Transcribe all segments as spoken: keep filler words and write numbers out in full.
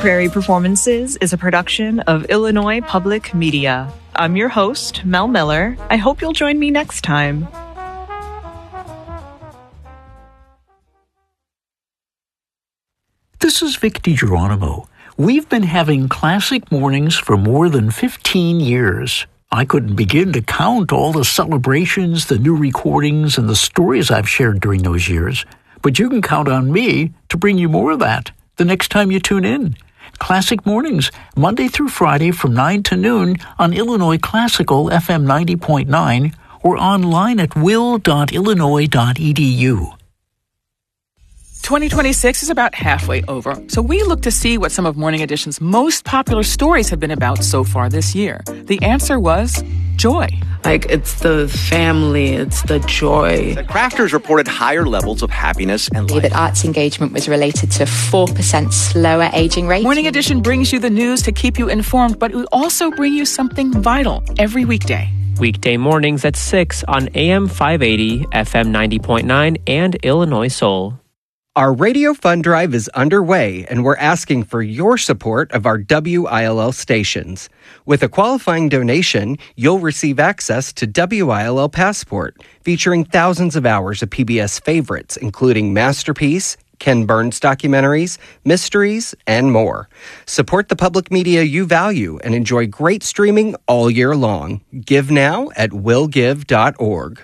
Prairie Performances is a production of Illinois Public Media. I'm your host, Mel Miller. I hope you'll join me next time. This is Vic DiGeronimo. We've been having classic mornings for more than fifteen years. I couldn't begin to count all the celebrations, the new recordings, and the stories I've shared during those years. But you can count on me to bring you more of that the next time you tune in. Classic Mornings, Monday through Friday from nine to noon on Illinois Classical F M ninety point nine or online at will dot illinois dot e d u. twenty twenty-six is about halfway over, so we look to see what some of Morning Edition's most popular stories have been about so far this year. The answer was joy. Like, it's the family, it's the joy. The crafters reported higher levels of happiness and life. That arts engagement was related to four percent slower aging rate. Morning Edition brings you the news to keep you informed, but we also bring you something vital every weekday. Weekday mornings at six on A M five eighty, F M ninety point nine, and Illinois Soul. Our Radio Fund Drive is underway, and we're asking for your support of our W I L L stations. With a qualifying donation, you'll receive access to W I L L Passport, featuring thousands of hours of P B S favorites, including Masterpiece, Ken Burns documentaries, mysteries, and more. Support the public media you value and enjoy great streaming all year long. Give now at will give dot org.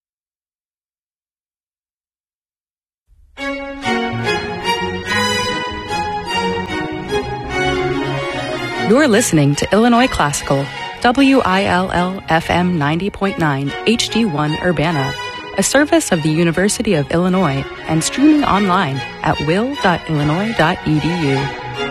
You're listening to Illinois Classical, W I L L F M ninety point nine H D one Urbana, a service of the University of Illinois and streaming online at will dot illinois dot e d u.